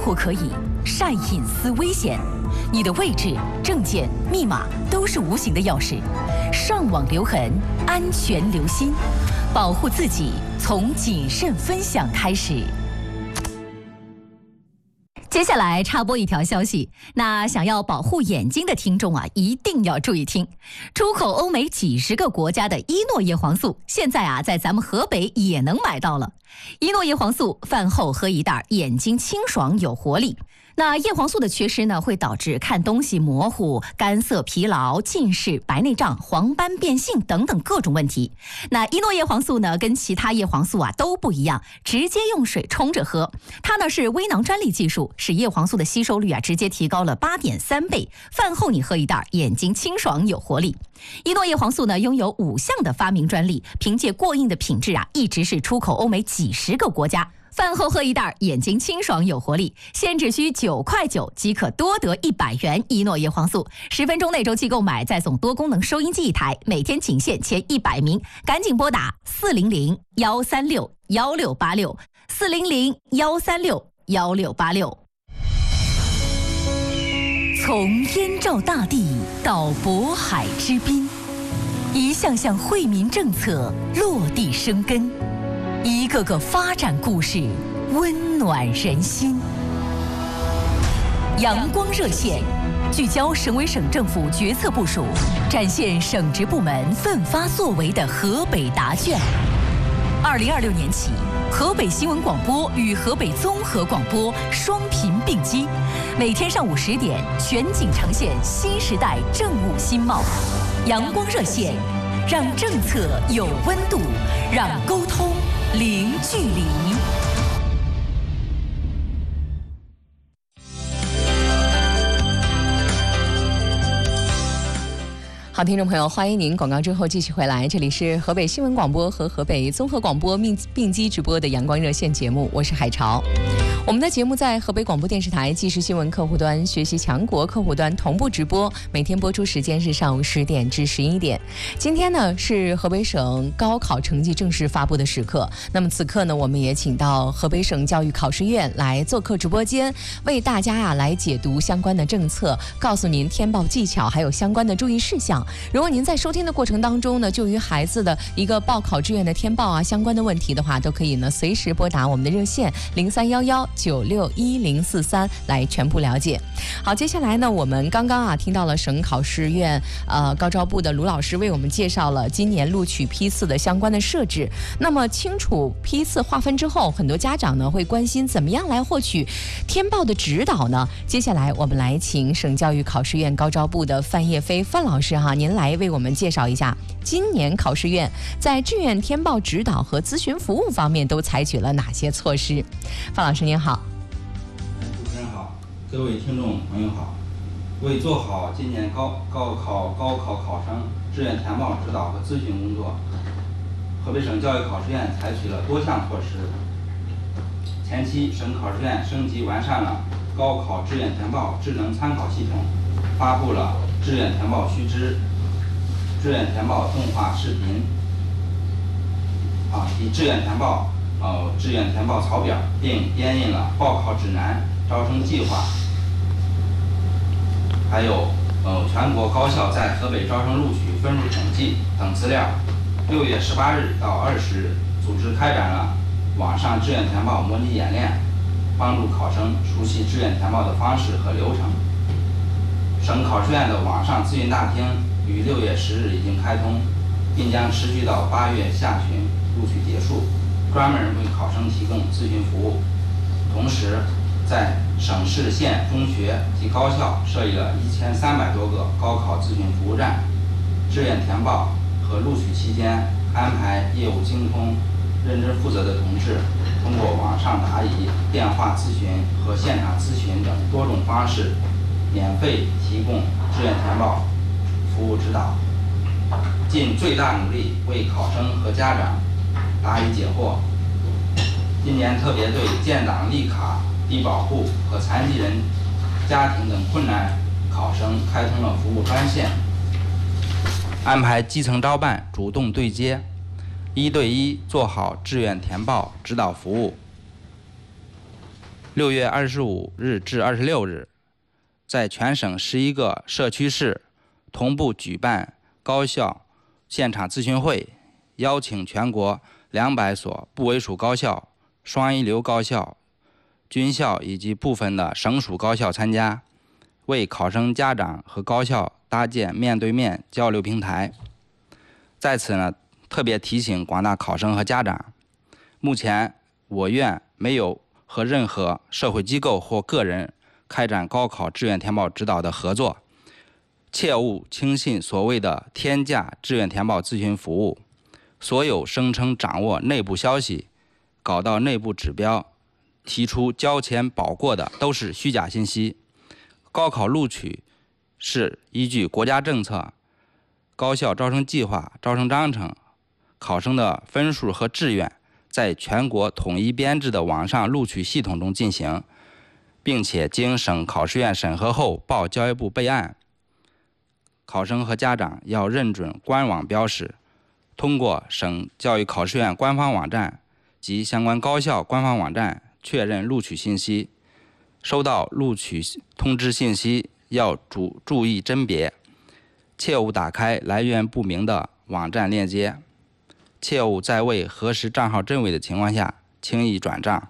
活可以，晒隐私危险。你的位置、证件、密码都是无形的钥匙，上网留痕，安全留心，保护自己从谨慎分享开始。接下来插播一条消息，那想要保护眼睛的听众啊，一定要注意听。出口欧美几十个国家的伊诺叶黄素，现在啊，在咱们河北也能买到了。伊诺叶黄素饭后喝一袋，眼睛清爽有活力。那叶黄素的缺失呢，会导致看东西模糊、干涩、疲劳、近视、白内障、黄斑变性等等各种问题。那伊诺叶黄素呢，跟其他叶黄素啊都不一样，直接用水冲着喝。它呢是微囊专利技术，使叶黄素的吸收率啊直接提高了8.3倍。饭后你喝一袋，眼睛清爽有活力。伊诺叶黄素呢拥有5项的发明专利，凭借过硬的品质啊，一直是出口欧美几十个国家。饭后喝一袋，眼睛清爽有活力，现只需9.9块即可多得100元伊诺叶黄素。10分钟内周期购买，再送多功能收音机1台，每天仅限前100名，赶紧拨打400-136-1686，400-136-1686。从燕赵大地到渤海之滨，一项项惠民政策落地生根，一个个发展故事温暖人心。阳光热线聚焦省委省政府决策部署，展现省直部门奋发作为的河北答卷。2026年起，河北新闻广播与河北综合广播双频并机，每天上午10点全景呈现新时代政务新貌。阳光热线，让政策有温度，让沟通零距离。好，听众朋友，欢迎您广告之后继续回来，这里是河北新闻广播和河北综合广播并机直播的阳光热线节目，我是海潮。我们的节目在河北广播电视台即时新闻客户端、学习强国客户端同步直播，每天播出时间是上午10点至11点。今天呢是河北省高考成绩正式发布的时刻，那么此刻呢，我们也请到河北省教育考试院来做客直播间，为大家来解读相关的政策，告诉您填报技巧还有相关的注意事项。如果您在收听的过程当中呢，就于孩子的一个报考志愿的填报啊相关的问题的话，都可以呢随时拨打我们的热线0311961043来全部了解。好，接下来呢，我们刚刚听到了省考试院高招部的卢老师为我们介绍了今年录取批次的相关的设置。那么清楚批次划分之后，很多家长呢会关心怎么样来获取填报的指导呢？接下来我们来请省教育考试院高招部的范叶飞范老师您来为我们介绍一下今年考试院在志愿填报指导和咨询服务方面都采取了哪些措施。范老师您好。 主持人好，各位听众朋友好。为做好今年高考考生志愿填报指导和咨询工作，河北省教育考试院采取了多项措施。前期省考试院升级完善了高考志愿填报智能参考系统，发布了志愿填报须知、志愿填报动画视频以志愿填报草表，并编印了报考指南、招生计划，还有全国高校在河北招生录取分数统计等资料。6月18日到20日组织开展了网上志愿填报模拟演练，帮助考生熟悉志愿填报的方式和流程。省考试院的网上咨询大厅于6月10日已经开通，并将持续到8月下旬录取结束，专门为考生提供咨询服务。同时，在省市县中学及高校设立了1300多个高考咨询服务站，志愿填报和录取期间安排业务精通、认真负责的同志，通过网上答疑、电话咨询和现场咨询等多种方式，免费提供志愿填报服务指导，尽最大努力为考生和家长答疑解惑。今年特别对建档立卡、低保户和残疾人家庭等困难考生开通了服务专线，安排基层招办主动对接，1对1做好志愿填报指导服务。 6月25日至26日，在全省11个社区市同步举办高校现场咨询会，邀请全国200所部委属高校、双一流高校、军校以及部分的省属高校参加，为考生家长和高校搭建面对面交流平台。在此呢，特别提醒广大考生和家长，目前我院没有和任何社会机构或个人开展高考志愿填报指导的合作，切勿轻信所谓的天价志愿填报咨询服务。所有声称掌握内部消息、搞到内部指标、提出交钱保过的都是虚假信息。高考录取是依据国家政策、高校招生计划、招生章程、考生的分数和志愿，在全国统一编制的网上录取系统中进行，并且经省考试院审核后报教育部备案。考生和家长要认准官网标识，通过省教育考试院官方网站及相关高校官方网站确认录取信息。收到录取通知信息要注意甄别，切勿打开来源不明的网站链接，切勿在未核实账号真伪的情况下轻易转账。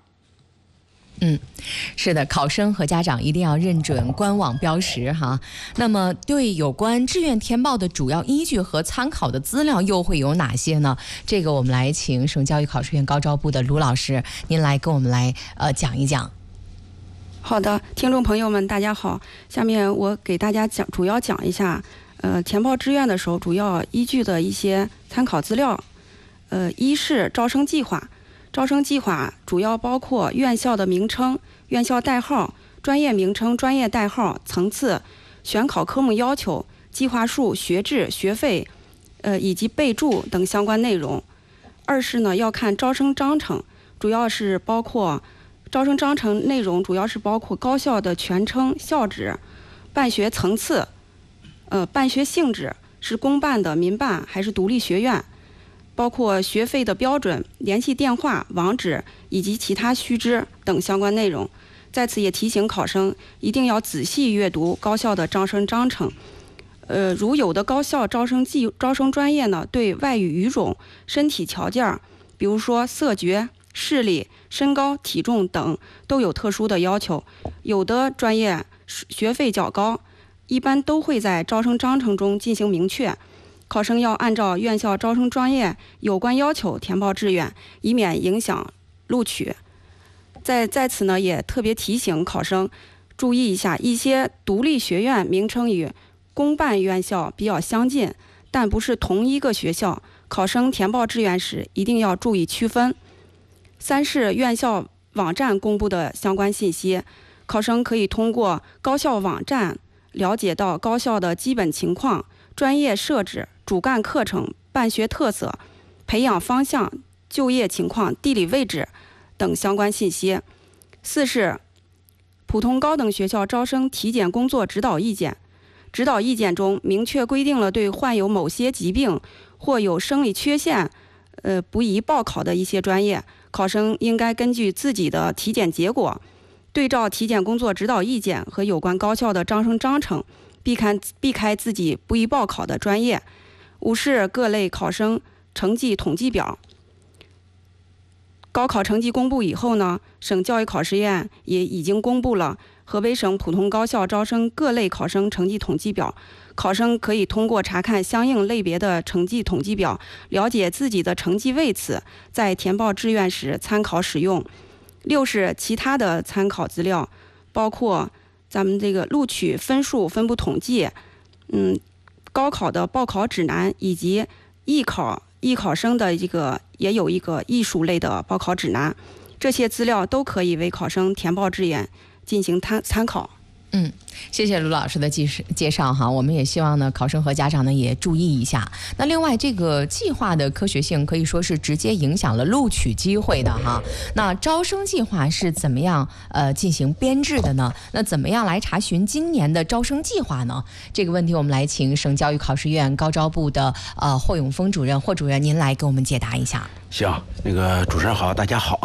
是的，考生和家长一定要认准官网标识哈。那么对有关志愿填报的主要依据和参考的资料又会有哪些呢？这个我们来请省教育考试院高招部的卢老师，您来跟我们来讲一讲。 好的，听众朋友们大家好，下面我给大家主要讲一下填报志愿的时候主要依据的一些参考资料。一是招生计划，招生计划主要包括院校的名称、院校代号、专业名称、专业代号、层次、选考科目要求、计划数、学制、学费以及备注等相关内容。二是呢要看招生章程，主要是包括招生章程内容主要是包括高校的全称、校址、办学层次、办学性质是公办的、民办还是独立学院，包括学费的标准、联系电话、网址以及其他须知等相关内容。在此也提醒考生一定要仔细阅读高校的招生章程。如有的高校招生专业呢，对外语语种、身体条件，比如说色觉、视力、身高、体重等都有特殊的要求，有的专业学费较高，一般都会在招生章程中进行明确。考生要按照院校招生专业有关要求填报志愿，以免影响录取。在此呢，也特别提醒考生注意一下，一些独立学院名称与公办院校比较相近，但不是同一个学校，考生填报志愿时一定要注意区分。三是院校网站公布的相关信息，考生可以通过高校网站了解到高校的基本情况、专业设置、主干课程、办学特色、培养方向、就业情况、地理位置等相关信息。四是普通高等学校招生体检工作指导意见，指导意见中明确规定了对患有某些疾病或有生理缺陷不宜报考的一些专业，考生应该根据自己的体检结果，对照体检工作指导意见和有关高校的招生章程，避开自己不宜报考的专业。五是各类考生成绩统计表，高考成绩公布以后呢，省教育考试院也已经公布了河北省普通高校招生各类考生成绩统计表，考生可以通过查看相应类别的成绩统计表，了解自己的成绩位次，在填报志愿时参考使用。六是其他的参考资料，包括咱们这个录取分数分布统计，高考的报考指南，以及艺考生的也有一个艺术类的报考指南，这些资料都可以为考生填报志愿进行参考。 谢谢卢老师的介绍哈，我们也希望呢考生和家长呢也注意一下。那另外这个计划的科学性可以说是直接影响了录取机会的哈。那招生计划是怎么样进行编制的呢？那怎么样来查询今年的招生计划呢？这个问题我们来请省教育考试院高招部的霍永峰主任，霍主任您来给我们解答一下。 行，那个主持人好，大家好啊。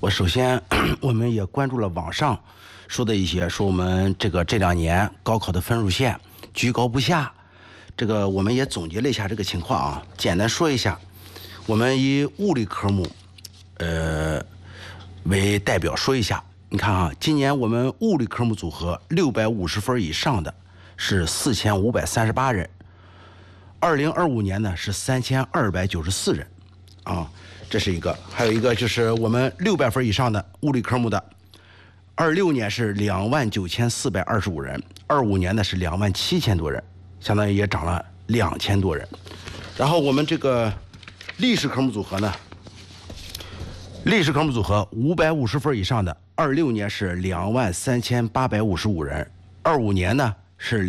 我首先我们也关注了网上说的一些，说我们这2年高考的分数线居高不下，这个我们也总结了一下这个情况啊，简单说一下。我们以物理科目为代表说一下，你看啊，今年我们物理科目组合650分以上的是4538人，2025年呢是3294人啊，这是一个。还有一个就是我们600分以上的物理科目的，26年是29425人，25年呢是27000多人，相当于也涨了2000多人。然后我们这个历史科目组合呢，历史科目组合550分以上的，26年是23855人，25年呢是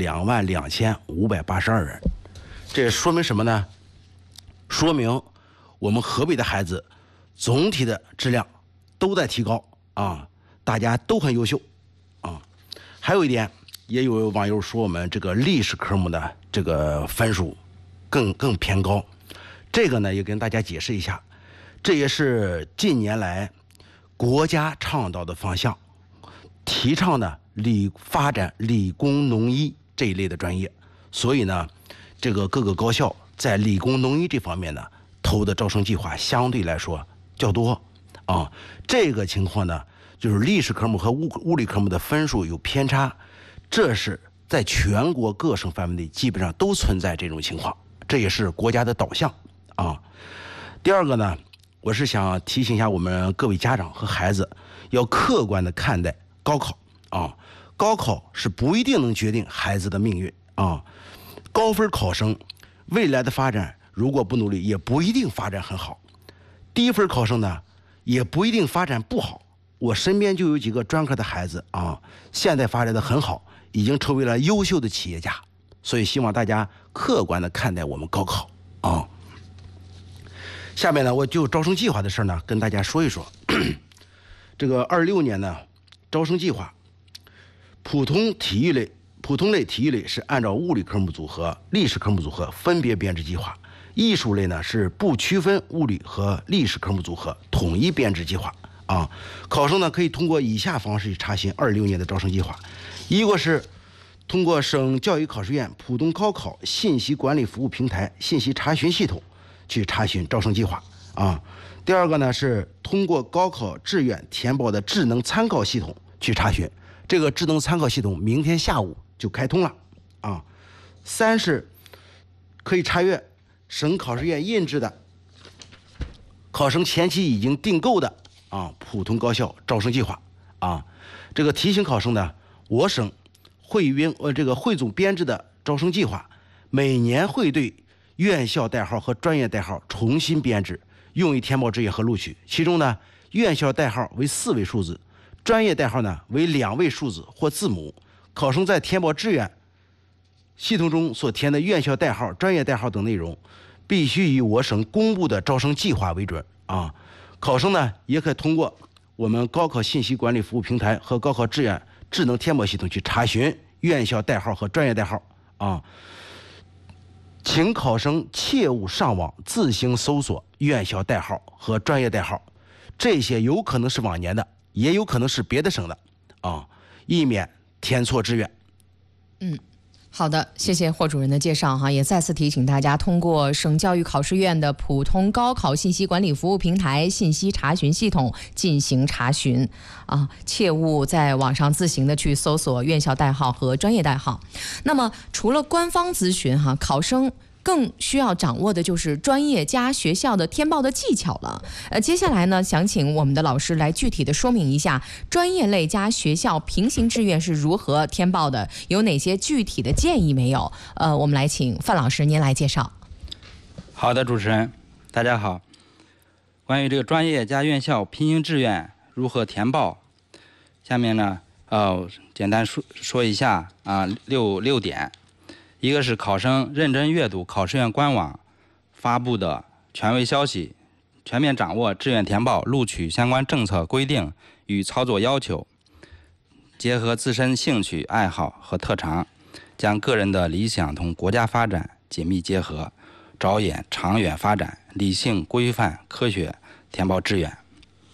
22582人。这说明什么呢？说明我们河北的孩子总体的质量都在提高啊，大家都很优秀啊。还有一点，也有网友说我们这个历史科目的这个分数更偏高，这个呢也跟大家解释一下，这也是近年来国家倡导的方向，提倡呢发展理工农医这一类的专业，所以呢这个各个高校在理工农医这方面呢投的招生计划相对来说较多啊。这个情况呢就是历史科目和物理科目的分数有偏差，这是在全国各省范围内基本上都存在这种情况，这也是国家的导向啊。第二个呢，我是想提醒一下我们各位家长和孩子，要客观的看待高考啊。高考是不一定能决定孩子的命运啊。高分考生未来的发展如果不努力，也不一定发展很好。低分考生呢，也不一定发展不好。我身边就有几个专科的孩子啊，现在发展的很好，已经成为了优秀的企业家。所以希望大家客观的看待我们高考啊。下面呢，我就招生计划的事呢跟大家说一说。这个26年呢，招生计划，普通类体育类是按照物理科目组合、历史科目组合分别编制计划，艺术类呢是不区分物理和历史科目组合，统一编制计划啊。考生呢可以通过以下方式去查询26年的招生计划，一个是通过省教育考试院普通高考信息管理服务平台信息查询系统去查询招生计划啊。第二个呢是通过高考志愿填报的智能参考系统去查询，这个智能参考系统明天下午就开通了啊。三是可以查阅省考试院印制的考生前期已经订购的普通高校招生计划啊。这个提醒考生呢，我省汇总编制的招生计划每年会对院校代号和专业代号重新编制，用于填报志愿和录取。其中呢，院校代号为4位数字，专业代号呢为2位数字或字母。考生在填报志愿系统中所填的院校代号、专业代号等内容，必须以我省公布的招生计划为准啊。考生呢，也可以通过我们高考信息管理服务平台和高考志愿智能填报系统去查询院校代号和专业代号啊。请考生切勿上网自行搜索院校代号和专业代号，这些有可能是往年的，也有可能是别的省的啊，以免填错志愿。 好的，谢谢霍主任的介绍哈，也再次提醒大家，通过省教育考试院的普通高考信息管理服务平台信息查询系统进行查询啊，切勿在网上自行的去搜索院校代号和专业代号。那么除了官方咨询哈，考生更需要掌握的就是专业加学校的填报的技巧了。接下来呢，想请我们的老师来具体的说明一下专业类加学校平行志愿是如何填报的，有哪些具体的建议没有？我们来请范老师您来介绍。 好的，主持人，大家好。关于这个专业加院校平行志愿如何填报，下面呢，简单说一下六点。一个是考生认真阅读考试院官网发布的权威消息，全面掌握志愿填报、录取相关政策规定与操作要求，结合自身兴趣爱好和特长，将个人的理想同国家发展紧密结合，着眼长远发展，理性规范科学填报志愿。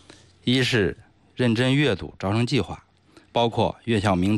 一是认真阅读招生计划，包括院校名